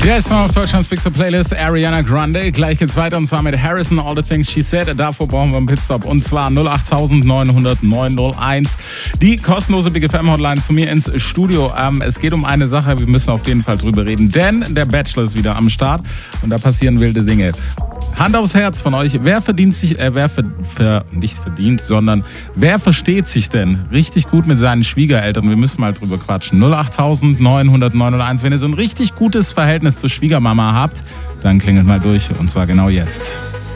Der ist noch auf Deutschlands Big Playlist, Ariana Grande. Gleich geht's weiter und zwar mit Harrison, All the Things She Said. Davor brauchen wir einen Pitstop und zwar 08900 901. Die kostenlose Big FM Hotline zu mir ins Studio. Es geht um eine Sache, wir müssen auf jeden Fall drüber reden, denn der Bachelor ist wieder am Start und da passieren wilde Dinge. Hand aufs Herz von euch, wer verdient sich, nicht verdient, sondern wer versteht sich denn richtig gut mit seinen Schwiegereltern? Wir müssen mal drüber quatschen. 08900 901. Wenn ihr so ein richtig gutes Verhältnis zur Schwiegermama habt, dann klingelt mal durch und zwar genau jetzt.